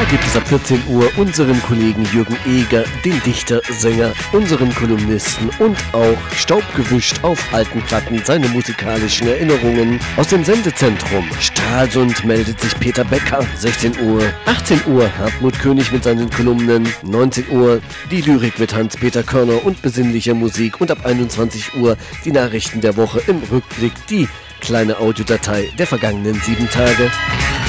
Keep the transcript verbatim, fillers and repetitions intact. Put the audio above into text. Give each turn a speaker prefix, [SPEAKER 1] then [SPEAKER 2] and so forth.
[SPEAKER 1] Da gibt es ab vierzehn Uhr unseren Kollegen Jürgen Eger, den Dichter, Sänger, unseren Kolumnisten und auch staubgewischt auf alten Platten seine musikalischen Erinnerungen aus dem Sendezentrum. Stralsund meldet sich Peter Becker, sechzehn Uhr. achtzehn Uhr Hartmut König mit seinen Kolumnen, neunzehn Uhr die Lyrik mit Hans-Peter Körner und besinnlicher Musik und ab einundzwanzig Uhr die Nachrichten der Woche im Rückblick, die kleine Audiodatei der vergangenen sieben Tage.